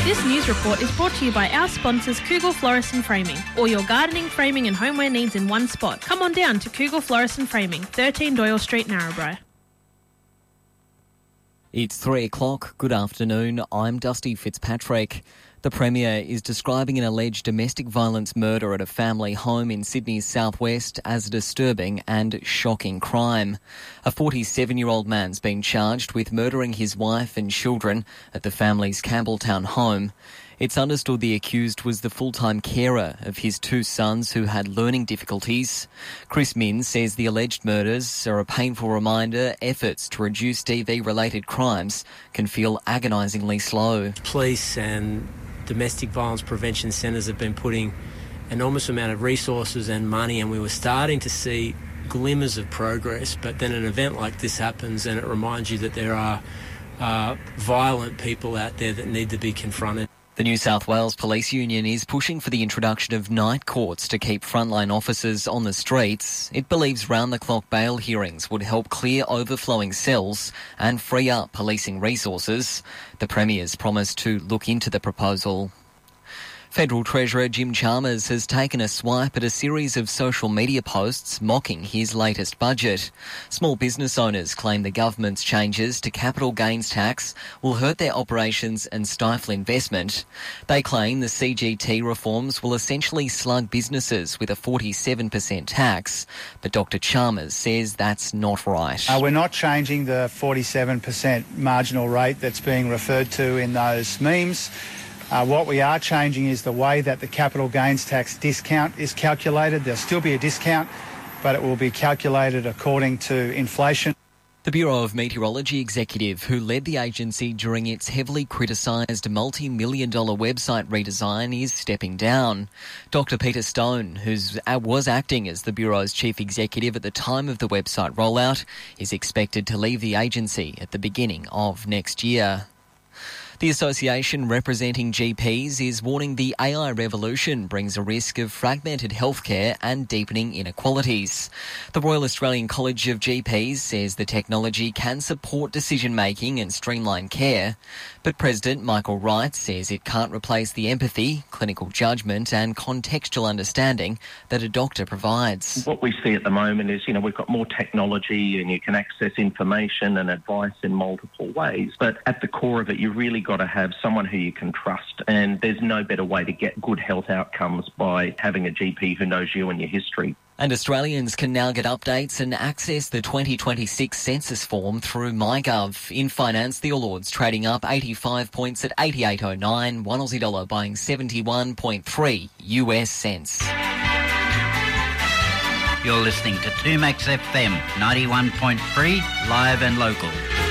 This news report is brought to you by our sponsors Cougal Florist and Framing. All your gardening, framing and homeware needs in one spot. Come on down to Cougal Florist and Framing, 13 Doyle Street, Narrabri. It's 3 o'clock. Good afternoon. I'm Dusty Fitzpatrick. The Premier is describing an alleged domestic violence murder at a family home in Sydney's southwest as a disturbing and shocking crime. A 47-year-old man's been charged with murdering his wife and children at the family's Campbelltown home. It's understood the accused was the full-time carer of his two sons who had learning difficulties. Chris Minns says the alleged murders are a painful reminder efforts to reduce DV-related crimes can feel agonisingly slow. Police and domestic violence prevention centres have been putting enormous amount of resources and money, and we were starting to see glimmers of progress, but then an event like this happens and it reminds you that there are violent people out there that need to be confronted. The New South Wales Police Union is pushing for the introduction of night courts to keep frontline officers on the streets. It believes round-the-clock bail hearings would help clear overflowing cells and free up policing resources. The Premier's promised to look into the proposal. Federal Treasurer Jim Chalmers has taken a swipe at a series of social media posts mocking his latest budget. Small business owners claim the government's changes to capital gains tax will hurt their operations and stifle investment. They claim the CGT reforms will essentially slug businesses with a 47% tax. But Dr Chalmers says that's not right. We're not changing the 47% marginal rate that's being referred to in those memes. What we are changing is the way that the capital gains tax discount is calculated. There'll still be a discount, but it will be calculated according to inflation. The Bureau of Meteorology executive who led the agency during its heavily criticised multi-million-dollar website redesign is stepping down. Dr Peter Stone, who was acting as the Bureau's chief executive at the time of the website rollout, is expected to leave the agency at the beginning of next year. The association representing GPs is warning the AI revolution brings a risk of fragmented healthcare and deepening inequalities. The Royal Australian College of GPs says the technology can support decision-making and streamline care, but President Michael Wright says it can't replace the empathy, clinical judgment and contextual understanding that a doctor provides. What we see at the moment is, we've got more technology and you can access information and advice in multiple ways, but at the core of it, you really got to have someone who you can trust, and there's no better way to get good health outcomes by having a GP who knows you and your history. And Australians can now get updates and access the 2026 census form through MyGov. In finance, the All Ords trading up 85 points at 88.09, one Aussie dollar buying 71.3 US cents. You're listening to 2Max FM 91.3, live and local.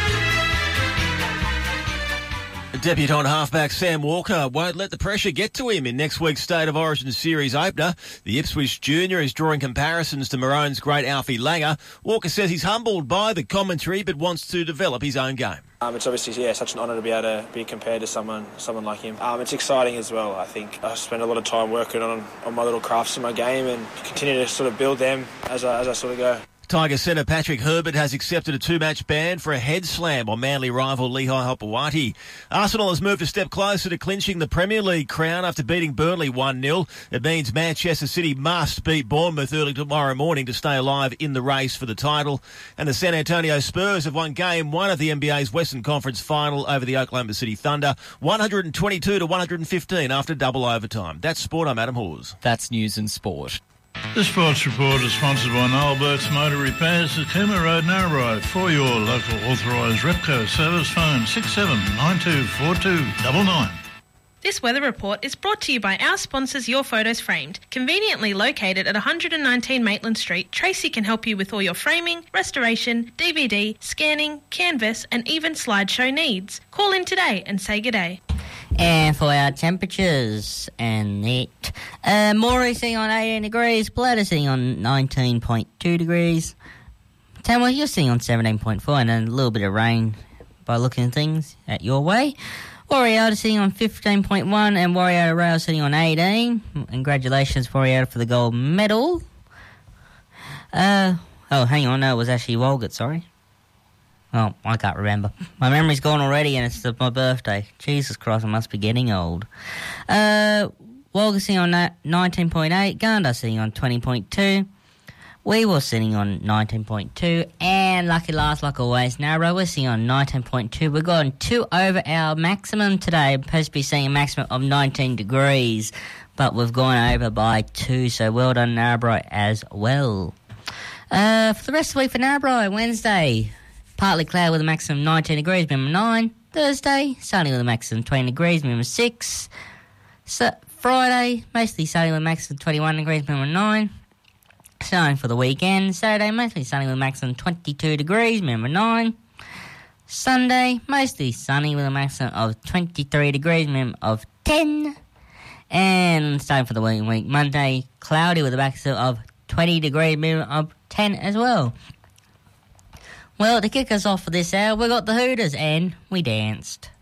Debutant halfback Sam Walker won't let the pressure get to him in next week's State of Origin Series opener. The Ipswich junior is drawing comparisons to Maroon's great Alfie Langer. Walker says he's humbled by the commentary but wants to develop his own game. It's obviously such an honour to be able to be compared to someone like him. It's exciting as well. I think I spend a lot of time working on my little crafts in my game and continue to sort of build them as I sort of go. Tiger centre Patrick Herbert has accepted a two-match ban for a head slam on Manly rival Lehigh Hopewati. Arsenal has moved a step closer to clinching the Premier League crown after beating Burnley 1-0. It means Manchester City must beat Bournemouth early tomorrow morning to stay alive in the race for the title. And the San Antonio Spurs have won Game 1 of the NBA's Western Conference Final over the Oklahoma City Thunder, 122-115 after double overtime. That's sport. I'm Adam Hawes. That's news and sport. The Sports Report is sponsored by Noel Burke's Motor Repairs at Cooma Road, Narrabri. For your local authorised Repco service, phone 67924299. This weather report is brought to you by our sponsors Your Photos Framed. Conveniently located at 119 Maitland Street, Tracy can help you with all your framing, restoration, DVD, scanning, canvas and even slideshow needs. Call in today and say good day. And for our temperatures and it, Moree sitting on 18 degrees, Bladder sitting on 19.2 degrees, Tamworth you're sitting on 17.4 and then a little bit of rain by looking at things at your way. Warrior sitting on 15.1 and Warrior Rail sitting on 18. Congratulations Warrior for the gold medal. Hang on, no, it was actually Walgett, sorry. Oh, I can't remember. My memory's gone already, and it's my birthday. Jesus Christ, I must be getting old. Walker sitting on 19.8, Gandar sitting on 20.2, we were sitting on 19.2, and lucky last, like always, Narrabri, we're sitting on 19.2. We've gone 2 over our maximum today. We're supposed to be seeing a maximum of 19 degrees, but we've gone over by 2, so well done, Narrabri, as well. For the rest of the week for Narrabri, Wednesday, partly cloudy with a maximum 19 degrees, minimum 9. Thursday, sunny with a maximum 20 degrees, minimum 6. Friday, mostly sunny with a maximum 21 degrees, minimum 9. Sunny for the weekend. Saturday, mostly sunny with a maximum 22 degrees, minimum 9. Sunday, mostly sunny with a maximum of 23 degrees, minimum of 10. And same for the week. Monday, cloudy with a maximum of 20 degrees, minimum of 10 as well. Well, to kick us off for this hour, we got the Hooters and we danced.